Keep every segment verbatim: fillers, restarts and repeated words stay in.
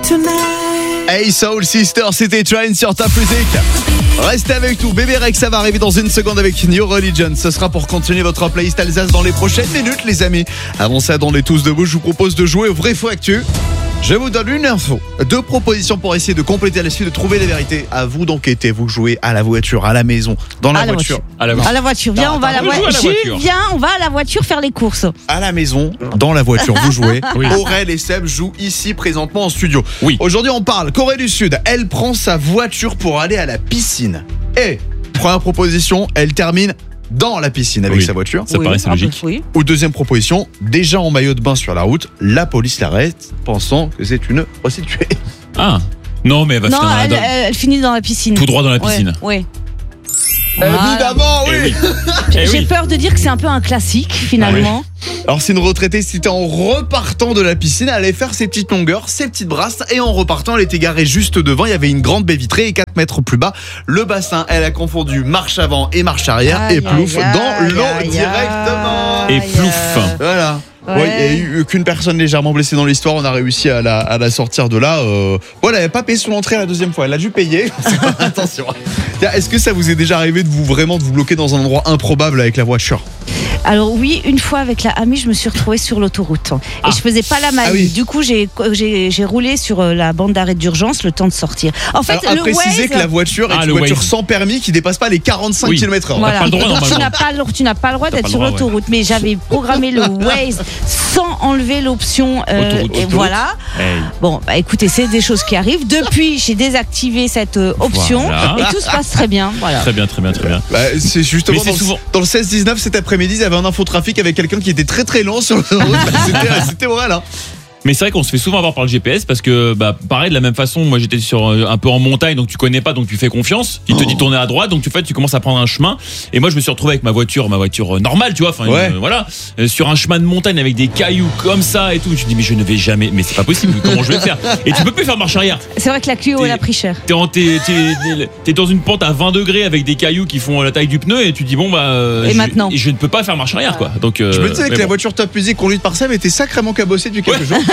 Hey Soul Sister, c'était Train sur Top Music. Restez avec nous, Bébé Rex, ça va arriver dans une seconde avec New Religion. Ce sera pour continuer votre playlist Alsace dans les prochaines minutes, les amis. Avant ça, dans les tous debout, je vous propose de jouer au vrai faux actu. Je vous donne une info, deux propositions pour essayer de compléter la suite, de trouver les vérités. À vous d'enquêter, vous jouez à la voiture, à la maison, dans la, à la voiture. voiture. À la voiture. À la voiture. Viens, Non, on va à la, attends, voi- on joue à la Jules, voiture. viens, on va à la voiture faire les courses. À la maison, dans la voiture, vous jouez. Oui. Aurel et Seb jouent ici présentement en studio. Oui. Aujourd'hui, on parle Corée du Sud. Elle prend sa voiture pour aller à la piscine. Et première proposition, elle termine dans la piscine avec Oui. sa voiture. Ça Oui, paraissait un peu, logique. oui. Ou deuxième proposition, déjà en maillot de bain sur la route, la police l'arrête pensant que c'est une prostituée. Ah non, mais elle va Non, finir elle, dans- elle- elle finit dans la piscine. tout droit dans la piscine. Ouais. ouais. Voilà. Évidemment, oui. Eh oui. Eh J'ai oui. peur de dire que c'est un peu un classique finalement. Alors c'est une retraitée, c'était en repartant de la piscine, elle allait faire ses petites longueurs, ses petites brasses, et en repartant, elle était garée juste devant, il y avait une grande baie vitrée, et quatre mètres plus bas, le bassin, elle a confondu marche avant et marche arrière, Aïe, et plouf, aïe, dans aïe, l'eau aïe, directement. Et aïe, plouf. aïe. Voilà. Ouais. Ouais, il n'y a eu qu'une personne légèrement blessée dans l'histoire, on a réussi à la, à la sortir de là. Euh... Voilà, elle n'avait pas payé son entrée la deuxième fois, elle a dû payer. Attention. Tiens, est-ce que ça vous est déjà arrivé de vous vraiment de vous bloquer dans un endroit improbable avec la voiture ? Alors oui, une fois avec la amie, je me suis retrouvée sur l'autoroute et Ah. je faisais pas la maline. Ah oui. Du coup, j'ai, j'ai j'ai roulé sur euh, la bande d'arrêt d'urgence le temps de sortir. En fait, Alors, à le préciser Waze, que la voiture est Ah, une le voiture Waze. sans permis qui dépasse pas les quarante-cinq Oui. kilomètres heure. voilà. pas le droit, Donc, tu normalement. n'as pas le, tu n'as pas le droit T'as d'être pas le sur droit, l'autoroute, mais j'avais programmé le Waze sans enlever l'option. euh, Autoroute, et autoroute. voilà. Hey. Bon, bah écoutez, c'est des choses qui arrivent. Depuis, j'ai désactivé cette euh, option Voilà. et tout se passe très bien. Voilà. Très bien, très bien, très bien. Bah, c'est justement Mais c'est dans, souvent- dans le seize dix-neuf cet après-midi, il y avait un infotrafic avec quelqu'un qui était très très lent sur l'autoroute. Bah, c'était, c'était vrai là. Mais c'est vrai qu'on se fait souvent avoir par le G P S parce que, bah, pareil, de la même façon, moi j'étais sur euh, un peu en montagne, donc tu connais pas, donc tu fais confiance. Il te dit tourner à droite, donc tu fais, tu commences à prendre un chemin. Et moi je me suis retrouvé avec ma voiture, ma voiture euh, normale, tu vois, enfin Ouais. une- euh, voilà, euh, sur un chemin de montagne avec des cailloux comme ça et tout. Je me dis mais je ne vais jamais, mais c'est pas possible. Comment je vais faire ? Et tu peux plus faire marche arrière. C'est vrai que la Clio, T'es- elle a pris cher. T'es, en- t'es, t'es, t'es dans une pente à vingt degrés avec des cailloux qui font la taille du pneu et tu dis bon bah euh, Et je, maintenant je ne peux pas faire marche arrière quoi. Donc euh, Je me disais que mais la bon. voiture Top Music conduite par Sam était sacrément cabossée depuis quelques jours.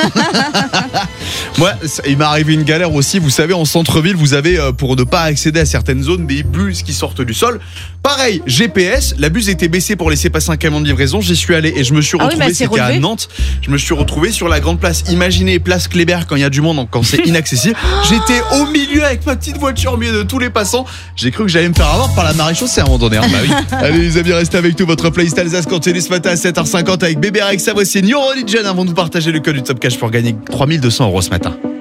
Moi, ça- il m'est arrivé une galère aussi. Vous savez, en centre-ville, vous avez, euh, pour ne pas accéder à certaines zones, des bus qui sortent du sol. Pareil, G P S, la bus était baissée pour laisser passer un camion de livraison. J'y suis allé et je me suis Ah oui, retrouvé, bah, c'est c'était à relevé. Nantes. Je me suis retrouvé sur la grande place. Imaginez, place Kléber quand il y a du monde, donc quand c'est inaccessible. J'étais au milieu avec ma petite voiture au milieu de tous les passants. J'ai cru que j'allais me faire avoir par la maréchaussée à un moment donné. hein. Bah oui. Allez les amis, restez avec nous. Votre playlist Alsace continue ce matin à sept heures cinquante avec Bébé Rex. Ça voici New Religion avant de vous partager le code du Top Cash pour gagner trois mille deux cents euros ce matin.